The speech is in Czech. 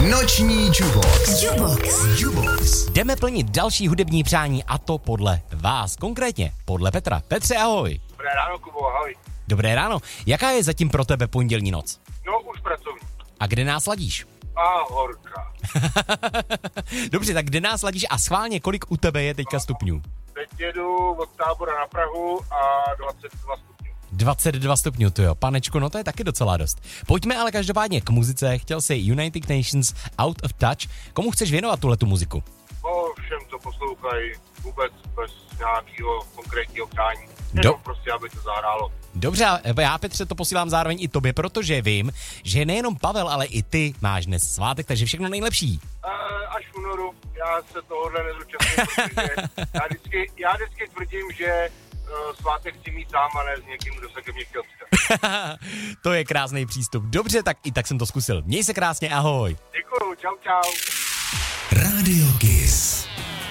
Noční Jubox. Jdeme plnit další hudební přání a to podle vás, konkrétně podle Petra. Petře, ahoj. Dobré ráno, Kubo, ahoj. Dobré ráno. Jaká je zatím pro tebe pondělní noc? No, už pracovní. A kde nás ladíš? A horka. Dobře, tak kde nás ladíš a schválně, kolik u tebe je teďka stupňů? Teď jedu od Tábora na Prahu a 22 stupňů. 22 stupňů, to jo. Panečku, no to je taky docela dost. Pojďme ale každopádně k muzice. Chtěl jsi United Nations Out of Touch. Komu chceš věnovat tuhletu muziku? Všem, co poslouchají, vůbec bez nějakého konkrétního přání. Jenom prostě, aby to zahrálo. Dobře, já Petře to posílám zároveň i tobě, protože vím, že nejenom Pavel, ale i ty máš dnes svátek, takže všechno nejlepší. Až v únoru, já se tohohle nezúčastním, protože já vždycky tvrdím, že svátek chci mít sám a ne s někým, kdo se ke mně chtěl přidat. To je krásný přístup. Dobře, tak i tak jsem to zkusil. Měj se krásně, ahoj. Děkuju, čau. Rádio Kiss.